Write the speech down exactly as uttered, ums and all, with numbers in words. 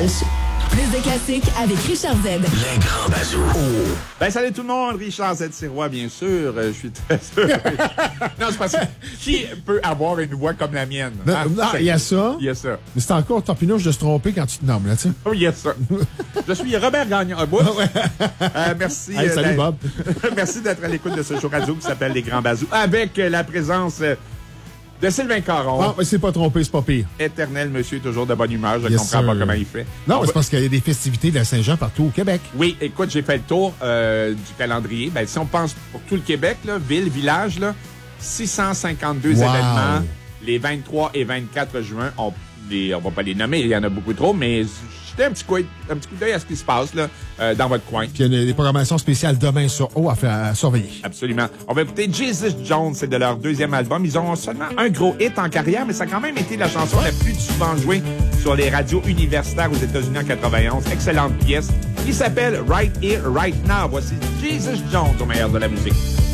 Dimanche. Plus de classiques avec Richard Z. Les grands bazous. Oh. Ben, salut tout le monde. Richard Z. Sirois, bien sûr. Euh, je suis très sûr. Non, c'est parce que qui peut avoir une voix comme la mienne? Non, Ah, non, il y a ça. Il y a ça. Mais c'est encore torpinouche de se tromper quand tu te nommes, là, tu sais. Oh, il y a ça. Je suis Robert Gagnon. Ah, euh, merci. Hey, salut, euh, Bob. Merci d'être à l'écoute de ce show radio qui s'appelle Les Grands Bazous, avec euh, la présence euh, de Sylvain Caron. Ah, mais c'est pas trompé, c'est pas pire. Éternel monsieur, toujours de bonne humeur. Je Yes, comprends sir. pas comment il fait. Non, On c'est va- parce qu'il y a des festivités de la Saint-Jean partout au Québec. Oui, écoute, j'ai fait le tour euh, du calendrier. Ben, si on pense pour tout le Québec, là, ville, village, là, six cent cinquante-deux Wow. événements. Les vingt-trois et vingt-quatre juin, on les, on va pas les nommer, il y en a beaucoup trop, mais jetez un petit coup, un petit coup d'œil à ce qui se passe là, euh, dans votre coin. Puis il y a des programmations spéciales demain sur O à, faire, à surveiller. Absolument. On va écouter Jesus Jones, c'est de leur deuxième album. Ils ont seulement un gros hit en carrière, mais ça a quand même été la chanson la plus souvent jouée sur les radios universitaires aux États-Unis en quatre-vingt-onze. Excellente pièce qui s'appelle Right Here, Right Now. Voici Jesus Jones au meilleur de la musique.